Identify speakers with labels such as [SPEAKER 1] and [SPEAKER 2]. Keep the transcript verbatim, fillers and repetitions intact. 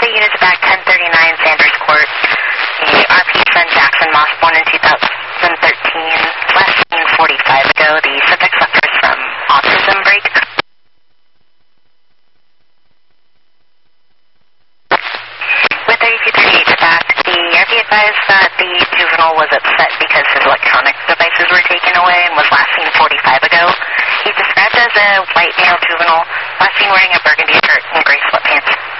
[SPEAKER 1] the units back ten thirty-nine Sanders Court. The R P son Jackson Moss, born in two thousand thirteen, last seen forty-five ago. The subject suffers from autism break. With thirty-two thirty-eight back, the R P advised that the juvenile was upset because his electronic devices were taken away and was last seen forty-five ago. He's described as a white male juvenile, last seen wearing a burgundy shirt and gray sweatpants.